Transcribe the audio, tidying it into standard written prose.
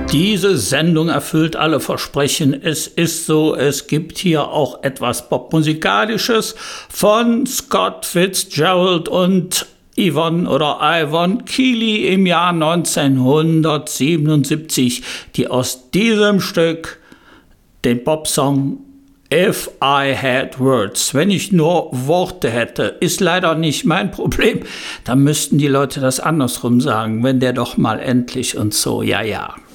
Diese Sendung erfüllt alle Versprechen. Es ist so, es gibt hier auch etwas Popmusikalisches von Scott Fitzgerald und Yvonne Keely im Jahr 1977, die aus diesem Stück den Popsong If I Had Words, wenn ich nur Worte hätte, ist leider nicht mein Problem. Da müssten die Leute das andersrum sagen, wenn der doch mal endlich und so, ja.